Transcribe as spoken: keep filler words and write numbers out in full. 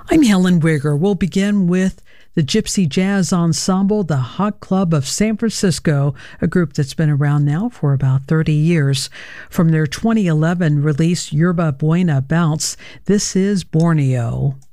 I'm Helen Wigger. We'll begin with the Gypsy Jazz Ensemble, the Hot Club of San Francisco, a group that's been around now for about thirty years. From their twenty eleven release, Yerba Buena Bounce, this is Borneo.